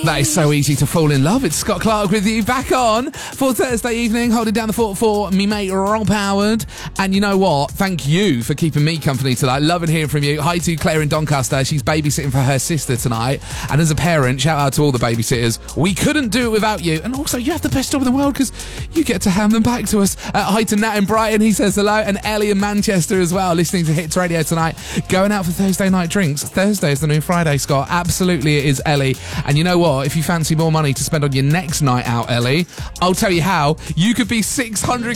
That is so easy to fall in love. It's Scott Clark with you back on for Thursday evening, holding down the fort for me mate Rob Howard. And you know what? Thank you for keeping me company tonight. Loving hearing from you. Hi to Claire in Doncaster. She's babysitting for her sister tonight. And as a parent, shout out to all the babysitters. We couldn't do it without you. And also, you have the best job in the world because you get to hand them back to us. Hi to Nat in Brighton. He says hello. And Ellie in Manchester as well, listening to Hits Radio tonight. Going out for Thursday night drinks. Thursday is the new Friday, Scott. Absolutely, it is, Ellie. And you know what? If you fancy more money to spend on your next night out, Ellie, I'll tell you how. You could be 600